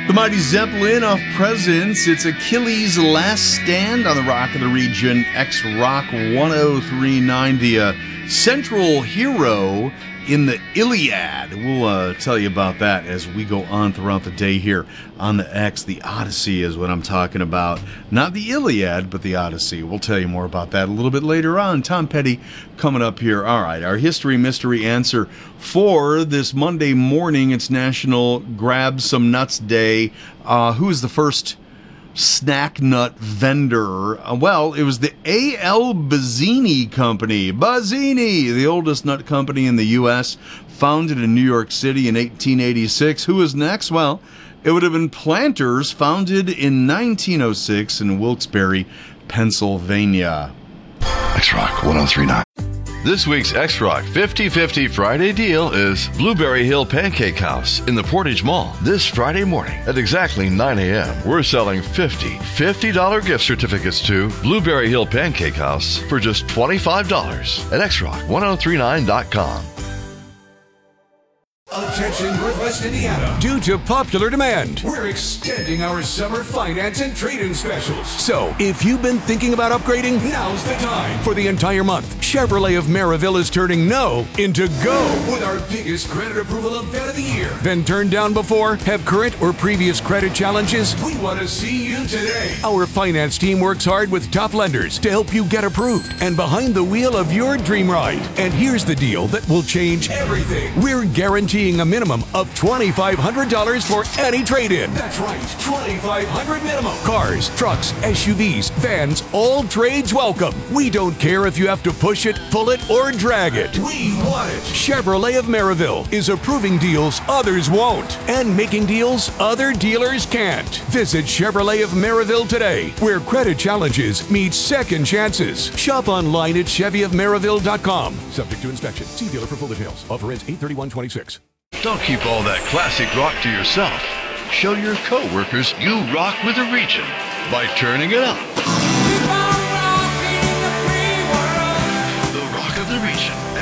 The Mighty Zeppelin off Presence. It's Achilles' Last Stand on the Rock of the Region, X-Rock 1039, the central hero in the Iliad. We'll tell you about that as we go on throughout the day here on the X. The Odyssey is what I'm talking about. Not the Iliad, but the Odyssey. We'll tell you more about that a little bit later on. Tom Petty coming up here. All right, our History Mystery answer for this Monday morning. It's National Grab Some Nuts Day. Who is the first snack nut vendor? Well, it was the A.L. Bazzini Company. Bazzini, the oldest nut company in the U.S., founded in New York City in 1886. Who was next? Well, it would have been Planters, founded in 1906 in Wilkes-Barre, Pennsylvania. X-Rock 1039. This week's X-Rock 50-50 Friday deal is Blueberry Hill Pancake House in the Portage Mall. This Friday morning at exactly 9 a.m., we're selling $50 gift certificates to Blueberry Hill Pancake House for just $25 at xrock1039.com. Attention Northwest Indiana. Due to popular demand, we're extending our summer finance and trade-in specials. So, if you've been thinking about upgrading, now's the time. For the entire month, Chevrolet of Maryville is turning no into go with our biggest credit approval event of the year. Been turned down before? Have current or previous credit challenges? We want to see you today. Our finance team works hard with top lenders to help you get approved and behind the wheel of your dream ride. And here's the deal that will change everything. We're guaranteeing a minimum of $2,500 for any trade-in. That's right, $2,500 minimum. Cars, trucks, SUVs, vans, all trades welcome. We don't care if you have to push it, pull it, or drag it. We want it. Chevrolet of Maryville is approving deals others won't and making deals other dealers can't. Visit Chevrolet of Maryville today, where credit challenges meet second chances. Shop online at ChevyofMaryville.com. Subject to inspection. See dealer for full details. Offer ends 8/31/26. Don't keep all that classic rock to yourself. Show your coworkers you rock with the region by turning it up.